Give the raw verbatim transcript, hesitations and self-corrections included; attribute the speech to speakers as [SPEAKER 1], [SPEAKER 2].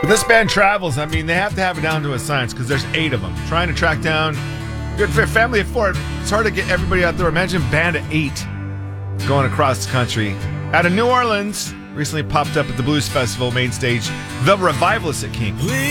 [SPEAKER 1] When this band travels, I mean, they have to have it down to a science because there's eight of them. Trying to track down good for a family of four. It's hard to get everybody out there. Imagine a band of eight going across the country. Out of New Orleans, recently popped up at the Blues Festival main stage, The Revivalists at King.